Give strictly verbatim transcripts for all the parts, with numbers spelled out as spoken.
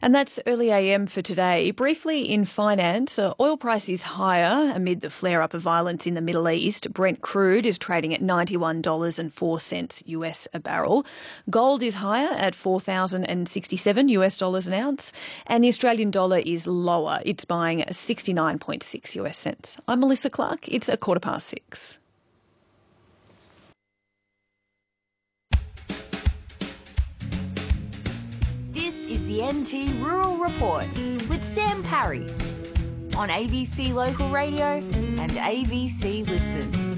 And that's early A M for today. Briefly in finance, uh, oil price is higher amid the flare-up of violence in the Middle East. Brent crude is trading at ninety-one dollars and four cents U S a barrel. Gold is higher at four thousand sixty-seven U S dollars an ounce. And the Australian dollar is lower. It's buying sixty-nine point six U S cents. I'm Melissa Clark. It's a quarter past six. Is the N T Rural Report with Sam Parry on A B C Local Radio and A B C Listen.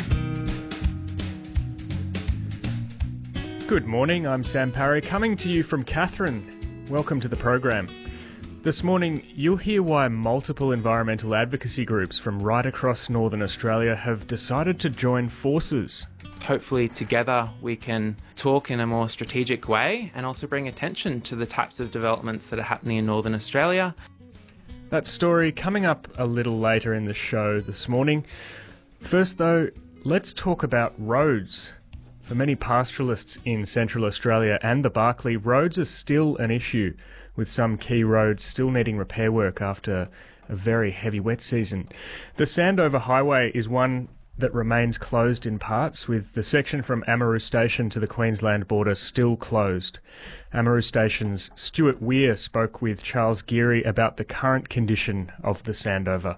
Good morning, I'm Sam Parry, coming to you from Katherine. Welcome to the program. This morning, you'll hear why multiple environmental advocacy groups from right across Northern Australia have decided to join forces. Hopefully together we can talk in a more strategic way and also bring attention to the types of developments that are happening in Northern Australia. That story coming up a little later in the show this morning. First though, let's talk about roads. For many pastoralists in Central Australia and the Barkly, roads are still an issue, with some key roads still needing repair work after a very heavy wet season. The Sandover Highway is one that remains closed in parts, with the section from Amaroo Station to the Queensland border still closed. Amaroo Station's Stuart Weir spoke with Charles Geary about the current condition of the Sandover.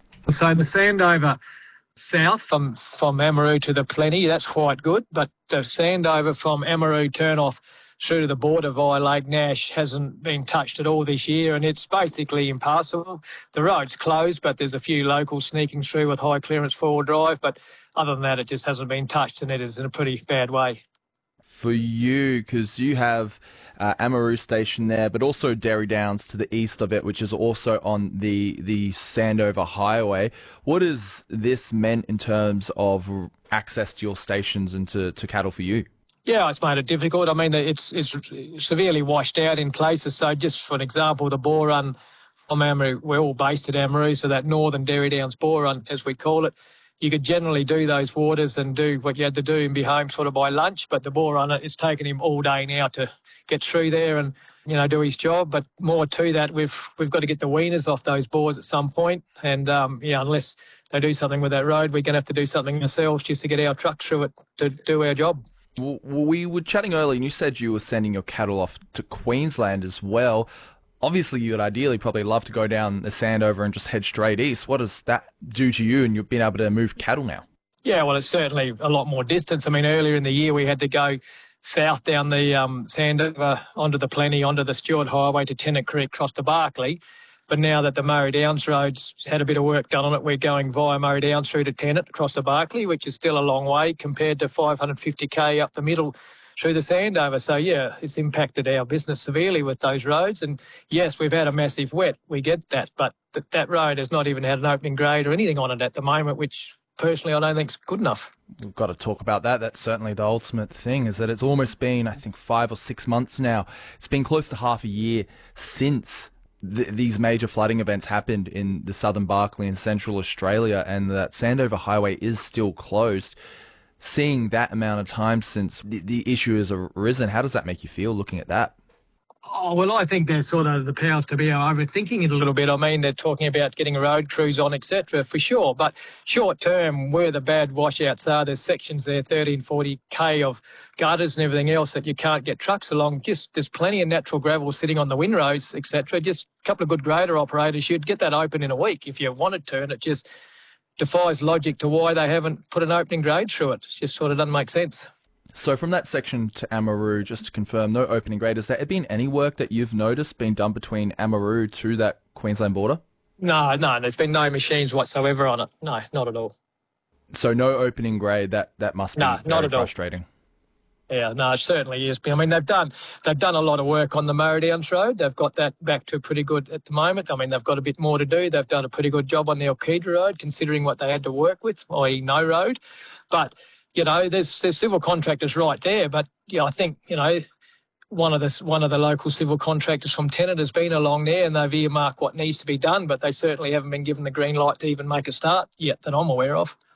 So the Sandover south from, from Amaroo to the Plenty, that's quite good, but the Sandover from Amaroo turn off through to the border via Lake Nash hasn't been touched at all this year, and it's basically impassable. The road's closed, but there's a few locals sneaking through with high clearance four-wheel drive, but other than that, it just hasn't been touched, and it is in a pretty bad way. For you, because you have uh, Amaroo Station there, but also Derry Downs to the east of it, which is also on the, the Sandover Highway. What has this meant in terms of access to your stations and to, to cattle for you? Yeah, it's made it difficult. I mean, it's it's severely washed out in places. So just for an example, the Boar Run from Amaroo, we're all based at Amaroo, so that northern Derry Downs Boar Run, as we call it, you could generally do those waters and do what you had to do and be home sort of by lunch. But the Boar Run, it's taken him all day now to get through there and, you know, do his job. But more to that, we've we've got to get the weaners off those boars at some point. And, um, yeah, unless they do something with that road, we're going to have to do something ourselves just to get our truck through it to do our job. Well, we were chatting earlier and you said you were sending your cattle off to Queensland as well. Obviously, you'd ideally probably love to go down the Sandover and just head straight east. What does that do to you and you've been able to move cattle now? Yeah, well, it's certainly a lot more distance. I mean, earlier in the year, we had to go south down the um, Sandover, onto the Plenty, onto the Stuart Highway to Tennant Creek, across to Barkly. But now that the Murray Downs Road's had a bit of work done on it, we're going via Murray Downs through to Tennant, across to Barkly, which is still a long way compared to five hundred fifty k up the middle through the Sandover. So, yeah, it's impacted our business severely with those roads. And, yes, we've had a massive wet. We get that. But th- that road has not even had an opening grade or anything on it at the moment, which personally I don't think is good enough. We've got to talk about that. That's certainly the ultimate thing, is that it's almost been, I think, five or six months now. It's been close to half a year since th- these major flooding events happened in the southern Barkly and Central Australia, and that Sandover Highway is still closed. Seeing that amount of time since the, the issue has arisen, how does that make you feel looking at that? Oh, well, I think there's sort of the powers to be are overthinking it a little bit. I mean, they're talking about getting road crews on, et cetera, for sure. But short term, where the bad washouts are, there's sections there, thirty, forty k of gutters and everything else that you can't get trucks along. Just there's plenty of natural gravel sitting on the windrows, et cetera. Just a couple of good grader operators, you'd get that open in a week if you wanted to, and it just defies logic to why they haven't put an opening grade through it. It just sort of doesn't make sense. So from that section to Amaroo, just to confirm, no opening grade, has there been any work that you've noticed being done between Amaroo to that Queensland border? No, no, there's been no machines whatsoever on it. No, not at all. So no opening grade, that, that must be no, very not at frustrating. All. Yeah, no, it certainly is. I mean, they've done they've done a lot of work on the Murray Downs Road. They've got that back to pretty good at the moment. I mean, they've got a bit more to do. They've done a pretty good job on the Alkidra Road, considering what they had to work with, that is no road. But, you know, there's there's civil contractors right there. But, yeah, I think, you know, one of the, one of the local civil contractors from Tennant has been along there and they've earmarked what needs to be done, but they certainly haven't been given the green light to even make a start yet that I'm aware of.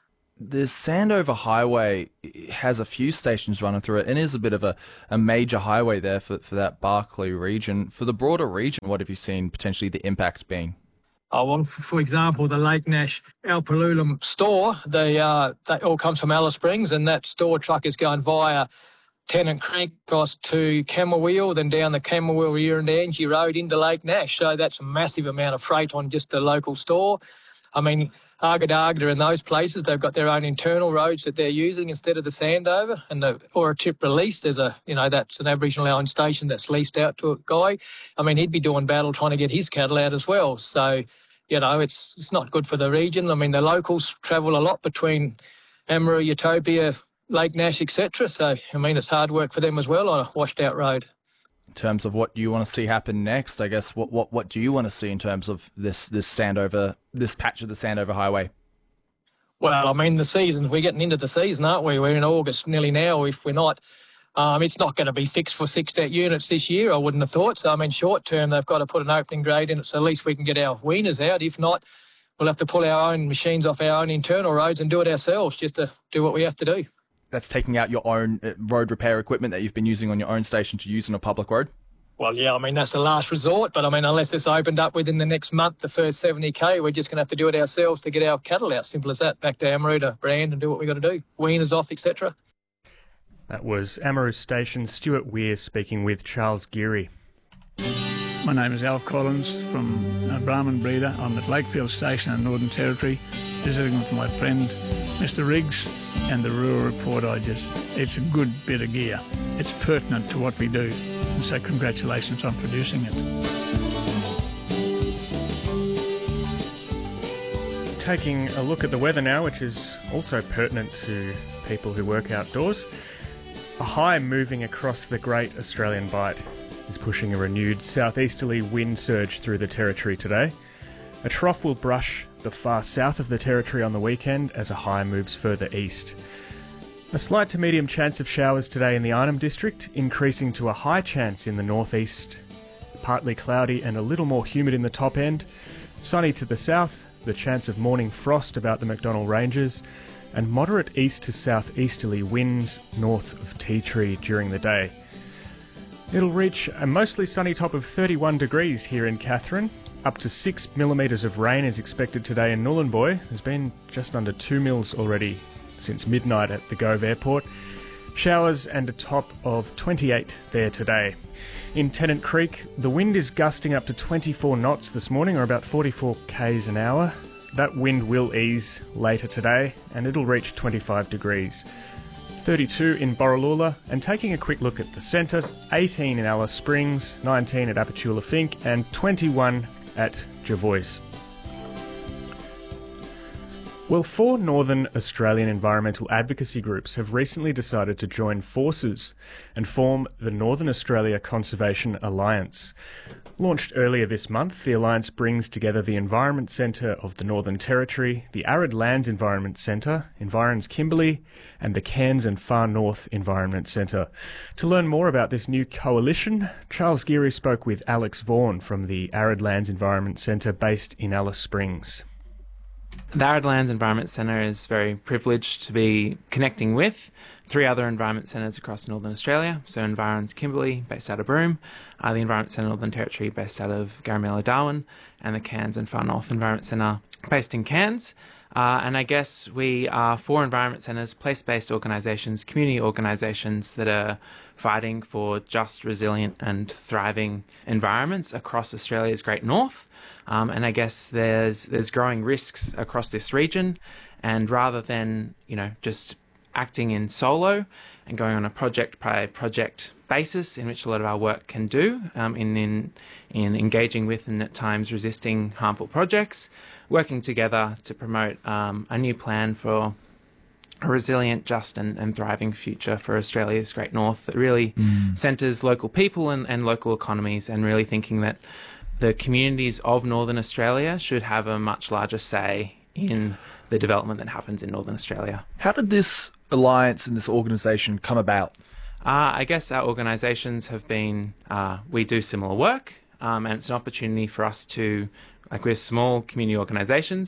The Sandover Highway has a few stations running through it and is a bit of a, a major highway there for, for that Barkly region. For the broader region, what have you seen potentially the impact being? Oh, well, for example, the Lake Nash Alpalulum store, they, uh, that all comes from Alice Springs, and that store truck is going via Tennant Creek across to Camberwell, then down the Camberwell and Angie Road into Lake Nash. So that's a massive amount of freight on just the local store. I mean, Argadarga and those places, they've got their own internal roads that they're using instead of the Sandover, and the, or a tip release. There's a, you know, that's an Aboriginal owned station that's leased out to a guy. I mean, he'd be doing battle trying to get his cattle out as well. So, you know, it's it's not good for the region. I mean, the locals travel a lot between Amaroo, Utopia, Lake Nash, et cetera. So, I mean, it's hard work for them as well on a washed out road. In terms of what you want to see happen next, I guess, what what, what do you want to see in terms of this, this Sandover, this patch of the Sandover Highway? Well, I mean, the season, we're getting into the season, aren't we? We're in August nearly now. If we're not, um, it's not going to be fixed for six units this year, I wouldn't have thought. So, I mean, short term, they've got to put an opening grade in it so at least we can get our weaners out. If not, we'll have to pull our own machines off our own internal roads and do it ourselves just to do what we have to do. That's taking out your own road repair equipment that you've been using on your own station to use on a public road? Well, yeah, I mean, that's the last resort. But, I mean, unless it's opened up within the next month, the first seventy K, we're just going to have to do it ourselves to get our cattle out. Simple as that. Back to Amaroo to brand and do what we got to do. Weaners off, et cetera. That was Amaroo Station Stuart Weir speaking with Charles Geary. My name is Alf Collins from a Brahman breeder. I'm at Lakefield Station in Northern Territory, visiting with my friend Mister Riggs, and the Rural Report, I just, it's a good bit of gear. It's pertinent to what we do, and so congratulations on producing it. Taking a look at the weather now, which is also pertinent to people who work outdoors. A high moving across the Great Australian Bight is pushing a renewed southeasterly wind surge through the Territory today. A trough will brush the far south of the Territory on the weekend as a high moves further east. A slight to medium chance of showers today in the Arnhem District, increasing to a high chance in the northeast. Partly cloudy and a little more humid in the top end. Sunny to the south, the chance of morning frost about the McDonnell Ranges, and moderate east to southeasterly winds north of Tea Tree during the day. It'll reach a mostly sunny top of thirty-one degrees here in Katherine. Up to six millimetres of rain is expected today in Nhulunbuy. There's been just under two mils already since midnight at the Gove Airport. Showers and a top of twenty-eight there today. In Tennant Creek, the wind is gusting up to twenty-four knots this morning, or about forty-four k's an hour. That wind will ease later today, and it'll reach twenty-five degrees. thirty-two in Borroloola, and taking a quick look at the centre, eighteen in Alice Springs, nineteen at Apatula Fink, and twenty-one at Jervois. Well, four Northern Australian environmental advocacy groups have recently decided to join forces and form the Northern Australia Conservation Alliance. Launched earlier this month, the Alliance brings together the Environment Centre of the Northern Territory, the Arid Lands Environment Centre, Environs Kimberley, and the Cairns and Far North Environment Centre. To learn more about this new coalition, Charles Geary spoke with Alex Vaughan from the Arid Lands Environment Centre based in Alice Springs. The Arid Lands Environment Centre is very privileged to be connecting with three other environment centres across Northern Australia. So Environs Kimberley, based out of Broome, uh, the Environment Centre Northern Territory, based out of Garamela Darwin, and the Cairns and Far North Environment Centre, based in Cairns. Uh, and I guess we are four environment centres, place-based organisations, community organisations that are fighting for just, resilient and thriving environments across Australia's Great North. Um, and I guess there's there's growing risks across this region, and rather than, you know, just acting in solo and going on a project by project basis, in which a lot of our work can do, um, in, in in engaging with and at times resisting harmful projects, working together to promote um, a new plan for a resilient, just and, and thriving future for Australia's Great North that really mm. centres local people and, and local economies, and really thinking that the communities of Northern Australia should have a much larger say in the development that happens in Northern Australia. How did this alliance and this organisation come about? Uh, I guess our organisations have been, uh, we do similar work, um, and it's an opportunity for us to, like, we're small community organisations,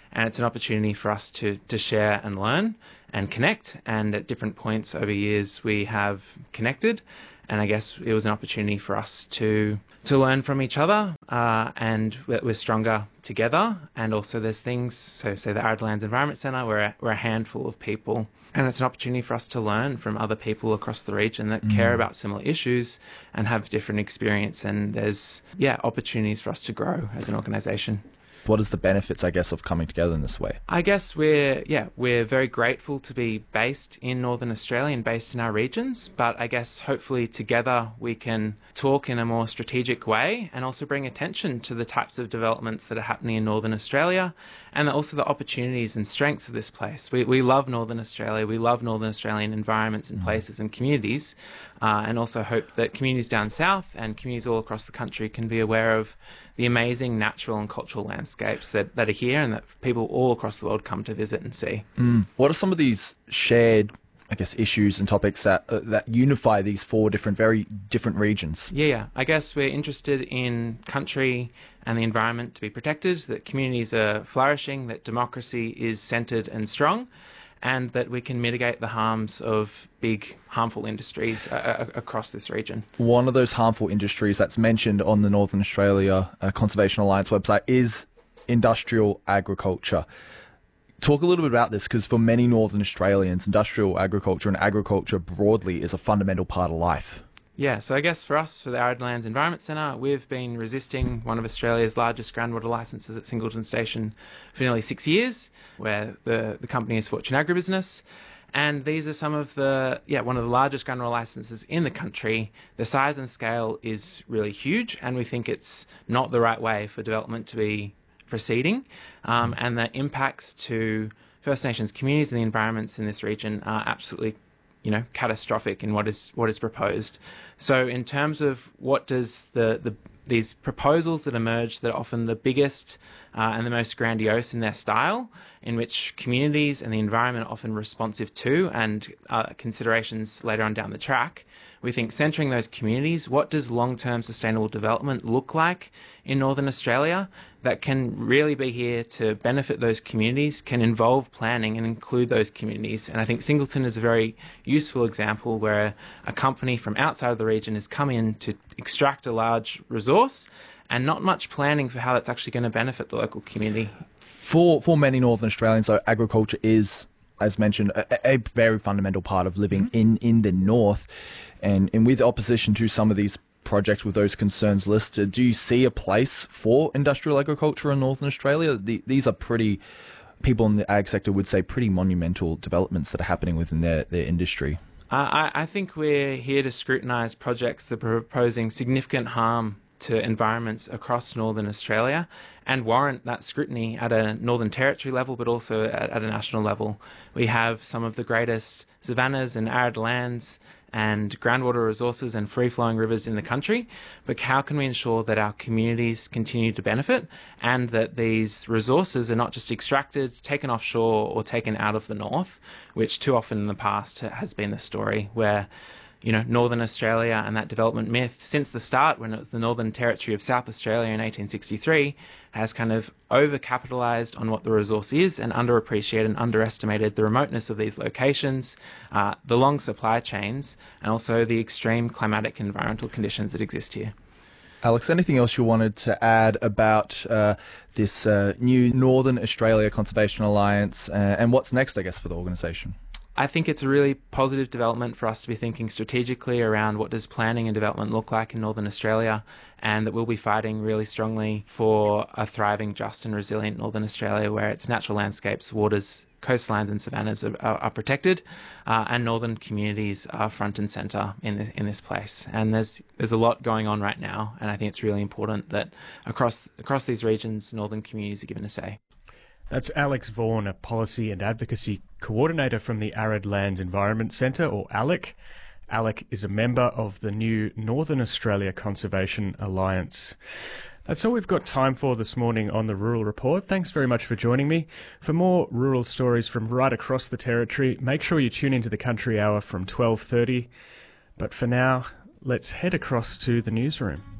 and it's an opportunity for us to, to share and learn and connect. And at different points over years, we have connected, and I guess it was an opportunity for us to to learn from each other, uh, and we're, we're stronger together. And also there's things, so say the Arid Lands Environment Centre, we're a, we're a handful of people, and it's an opportunity for us to learn from other people across the region that mm. care about similar issues and have different experience. And there's, yeah, opportunities for us to grow as an organisation. What is the benefits, I guess, of coming together in this way? I guess we're, yeah, we're very grateful to be based in Northern Australia and based in our regions, but I guess hopefully together we can talk in a more strategic way and also bring attention to the types of developments that are happening in Northern Australia and also the opportunities and strengths of this place. We, we love Northern Australia, we love Northern Australian environments and places and communities, uh, and also hope that communities down south and communities all across the country can be aware of the amazing natural and cultural landscapes that, that are here and that people all across the world come to visit and see. Mm. What are some of these shared, I guess, issues and topics that uh, that unify these four different, very different regions? Yeah, yeah. I guess we're interested in country and the environment to be protected, that communities are flourishing, that democracy is centred and strong, and that we can mitigate the harms of big harmful industries uh, across this region. One of those harmful industries that's mentioned on the Northern Australia uh, Conservation Alliance website is industrial agriculture. Talk a little bit about this, because for many Northern Australians, industrial agriculture and agriculture broadly is a fundamental part of life. Yeah, so I guess for us, for the Arid Lands Environment Centre, we've been resisting one of Australia's largest groundwater licences at Singleton Station for nearly six years, where the, the company is Fortune Agribusiness. And these are some of the, yeah, one of the largest groundwater licences in the country. The size and scale is really huge, and we think it's not the right way for development to be proceeding. Um, and the impacts to First Nations communities and the environments in this region are absolutely, you know, catastrophic in what is what is proposed. So in terms of what does the, the these proposals that emerge that are often the biggest uh, and the most grandiose in their style, in which communities and the environment are often responsive to, and uh, considerations later on down the track, we think centering those communities, what does long-term sustainable development look like in Northern Australia that can really be here to benefit those communities, can involve planning and include those communities. And I think Singleton is a very useful example where a company from outside of the region has come in to extract a large resource and not much planning for how that's actually going to benefit the local community. For, for many Northern Australians, though, agriculture is, as mentioned, a, a very fundamental part of living mm-hmm. in, in the north. And, and with opposition to some of these projects with those concerns listed, do you see a place for industrial agriculture in Northern Australia? The, these are pretty, people in the ag sector would say, pretty monumental developments that are happening within their, their industry. Uh, I, I think we're here to scrutinise projects that are proposing significant harm to environments across Northern Australia and warrant that scrutiny at a Northern Territory level, but also at, at a national level. We have some of the greatest savannas and arid lands and groundwater resources and free-flowing rivers in the country, but how can we ensure that our communities continue to benefit and that these resources are not just extracted, taken offshore or taken out of the north, which too often in the past has been the story, where you know, Northern Australia and that development myth since the start, when it was the Northern Territory of South Australia in eighteen sixty-three, has kind of over-capitalised on what the resource is and underappreciated and underestimated the remoteness of these locations, uh, the long supply chains, and also the extreme climatic and environmental conditions that exist here. Alex, anything else you wanted to add about uh, this uh, new Northern Australia Conservation Alliance uh, and what's next, I guess, for the organisation? I think it's a really positive development for us to be thinking strategically around what does planning and development look like in Northern Australia, and that we'll be fighting really strongly for a thriving, just and resilient Northern Australia where its natural landscapes, waters, coastlines and savannas are, are, are protected, uh, and northern communities are front and centre in this, in this place. And there's there's a lot going on right now, and I think it's really important that across across these regions, northern communities are given a say. That's Alex Vaughan, a Policy and Advocacy Coordinator from the Arid Lands Environment Centre, or ALEC. ALEC is a member of the new Northern Australia Conservation Alliance. That's all we've got time for this morning on the Rural Report. Thanks very much for joining me. For more rural stories from right across the Territory, make sure you tune into the Country Hour from twelve thirty. But for now, let's head across to the newsroom.